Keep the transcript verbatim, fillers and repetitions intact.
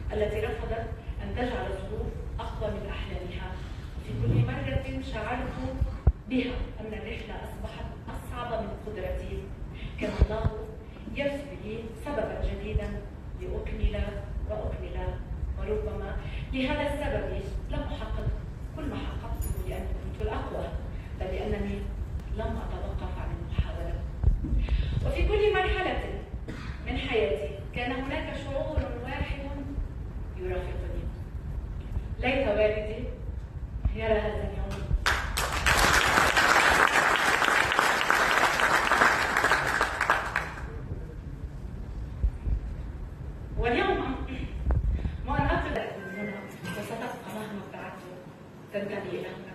التي رفضت أن تجعل الظروف أقوى من أحلامها. وفي كل مرة شعرت بها أن الرحلة أصبحت أصعب من قدرتي. كان الله يرسل لي سببا جديدا لأكمل وأكمل، وربما لهذا السبب لم أحقق كل ما حققته لأني كنت الأقوى، بل لأنني لم أتوقف عن المحاولة. وفي كل مرحلة من حياتي كان هناك شعور واحد يرافقني: ليت والدي يرى هذا اليوم. واليوم وأنا أطلع من هنا وستبقى مهما ابتعدت تنتمي إلى